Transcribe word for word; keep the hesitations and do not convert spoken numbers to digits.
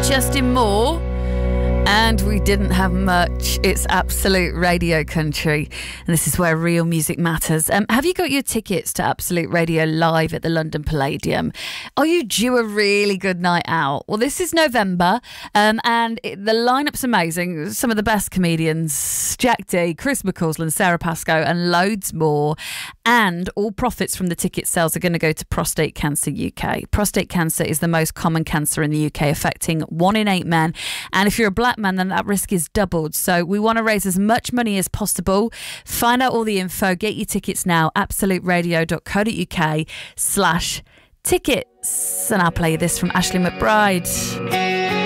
Justin Moore. And we didn't have much. It's Absolute Radio Country. And this is where real music matters. Um, have you got your tickets to Absolute Radio Live at the London Palladium? Are you due a really good night out? Well, this is November. Um, and it, the lineup's amazing. Some of the best comedians. Jack D, Chris McCausland, Sarah Pascoe, and loads more. And all profits from the ticket sales are going to go to Prostate Cancer U K. Prostate cancer is the most common cancer in the U K, affecting one in eight men. And if you're a black man, then that risk is doubled. So we want to raise as much money as possible. Find out all the info. Get your tickets now. absolute radio dot co dot uk slash tickets. And I'll play you this from Ashley McBride.